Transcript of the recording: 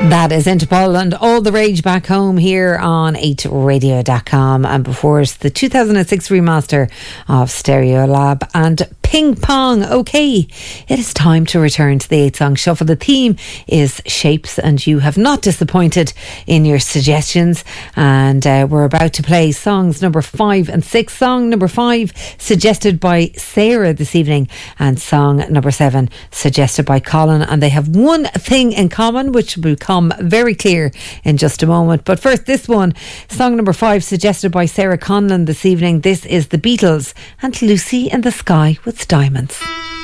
That is Interpol and All the Rage Back Home here on 8radio.com. And before us, the 2006 remaster of Stereolab and Ping Pong. Okay, it is time to return to the 8-song shuffle. The theme is shapes, and you have not disappointed in your suggestions. And we're about to play songs number 5 and 6. Song number 5 suggested by Sarah this evening, and song number 7 suggested by Colin. And they have one thing in common, which will become very clear in just a moment. But first, this one, song number 5 suggested by Sarah Conlon this evening. This is the Beatles and Lucy in the Sky with Diamonds.